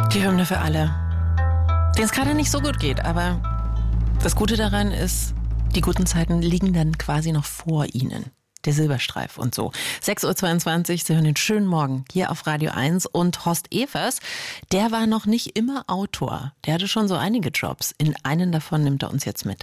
Die Hymne für alle, denen es gerade nicht so gut geht. Aber das Gute daran ist, die guten Zeiten liegen dann quasi noch vor ihnen. Der Silberstreif und so. 6.22 Uhr, Sie hören den schönen Morgen hier auf Radio 1. Und Horst Evers, der war noch nicht immer Autor. Der hatte schon so einige Jobs. In einen davon nimmt er uns jetzt mit.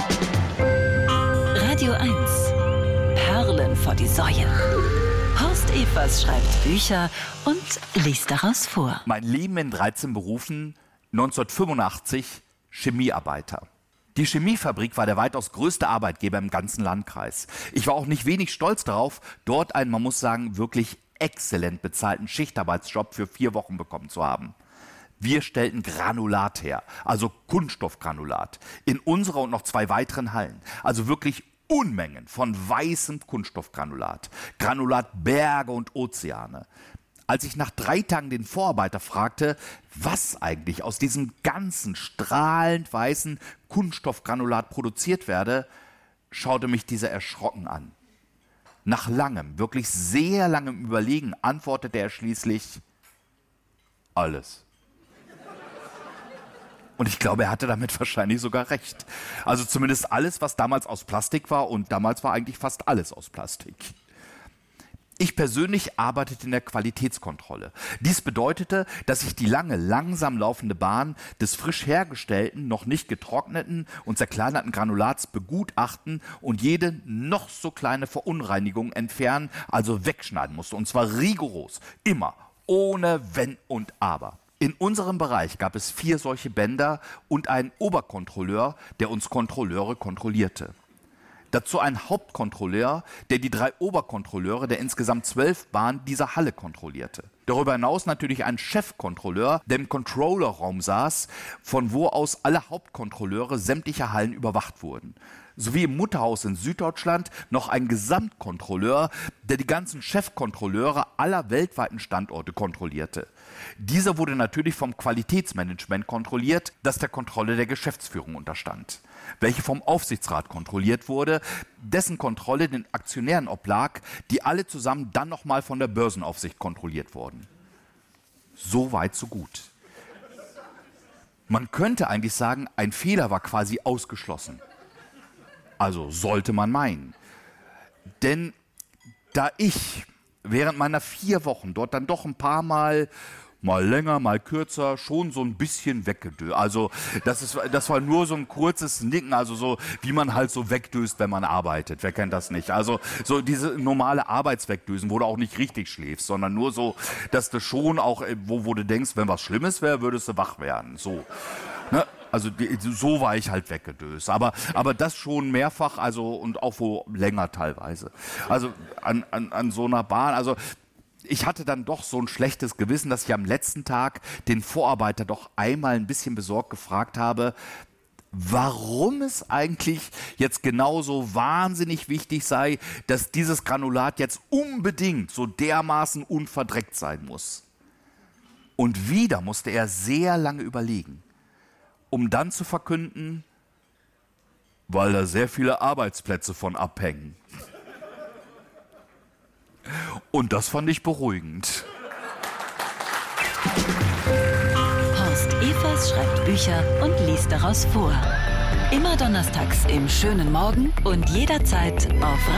Radio 1. Perlen vor die Säue. Horst Evers schreibt Bücher und liest daraus vor. Mein Leben in 13 Berufen, 1985 Chemiearbeiter. Die Chemiefabrik war der weitaus größte Arbeitgeber im ganzen Landkreis. Ich war auch nicht wenig stolz darauf, dort einen, man muss sagen, wirklich exzellent bezahlten Schichtarbeitsjob für 4 Wochen bekommen zu haben. Wir stellten Granulat her, also Kunststoffgranulat, in unserer und noch 2 weiteren Hallen. Also wirklich Unmengen von weißem Kunststoffgranulat. Granulatberge und Ozeane. Als ich nach 3 Tagen den Vorarbeiter fragte, was eigentlich aus diesem ganzen strahlend weißen Kunststoffgranulat produziert werde, schaute mich dieser erschrocken an. Nach langem, wirklich sehr langem Überlegen antwortete er schließlich: alles. Und ich glaube, er hatte damit wahrscheinlich sogar recht. Also zumindest alles, was damals aus Plastik war, und damals war eigentlich fast alles aus Plastik. Ich persönlich arbeitete in der Qualitätskontrolle. Dies bedeutete, dass ich die lange, langsam laufende Bahn des frisch hergestellten, noch nicht getrockneten und zerkleinerten Granulats begutachten und jede noch so kleine Verunreinigung entfernen, also wegschneiden musste. Und zwar rigoros, immer, ohne Wenn und Aber. In unserem Bereich gab es 4 solche Bänder und einen Oberkontrolleur, der uns Kontrolleure kontrollierte. Dazu ein Hauptkontrolleur, der die 3 Oberkontrolleure der insgesamt 12 Bahnen dieser Halle kontrollierte. Darüber hinaus natürlich ein Chefkontrolleur, der im Controllerraum saß, von wo aus alle Hauptkontrolleure sämtlicher Hallen überwacht wurden. Sowie im Mutterhaus in Süddeutschland noch ein Gesamtkontrolleur, der die ganzen Chefkontrolleure aller weltweiten Standorte kontrollierte. Dieser wurde natürlich vom Qualitätsmanagement kontrolliert, das der Kontrolle der Geschäftsführung unterstand, welche vom Aufsichtsrat kontrolliert wurde, dessen Kontrolle den Aktionären oblag, die alle zusammen dann nochmal von der Börsenaufsicht kontrolliert wurden. So weit, so gut. Man könnte eigentlich sagen, ein Fehler war quasi ausgeschlossen. Also sollte man meinen. Denn da ich während meiner 4 Wochen dort dann doch ein paar Mal länger, mal kürzer, schon so ein bisschen weggedöst. Also das war nur so ein kurzes Nicken, also so wie man halt so wegdöst, wenn man arbeitet. Wer kennt das nicht? Also so diese normale Arbeitswegdösen, wo du auch nicht richtig schläfst, sondern nur so, dass du schon auch, wo du denkst, wenn was Schlimmes wäre, würdest du wach werden. So, ne? Also so war ich halt weggedöst. Aber das schon mehrfach, also und auch wo länger teilweise. Also an so einer Bahn, also ich hatte dann doch so ein schlechtes Gewissen, dass ich am letzten Tag den Vorarbeiter doch einmal ein bisschen besorgt gefragt habe, warum es eigentlich jetzt genauso wahnsinnig wichtig sei, dass dieses Granulat jetzt unbedingt so dermaßen unverdreckt sein muss. Und wieder musste er sehr lange überlegen, um dann zu verkünden, weil da sehr viele Arbeitsplätze von abhängen. Und das fand ich beruhigend. Horst Evers schreibt Bücher und liest daraus vor. Immer donnerstags im schönen Morgen und jederzeit auf